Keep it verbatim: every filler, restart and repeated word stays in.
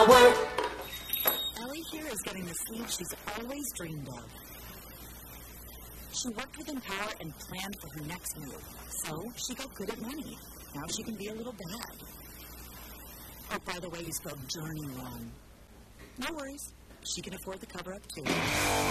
Empower. Ellie here is getting the sleep she's always dreamed of. She worked with Empower and planned for her next move, so she got good at money. Now she can be a little bad. Oh, by the way, you spelled journey wrong. No worries. She can afford the cover-up, too.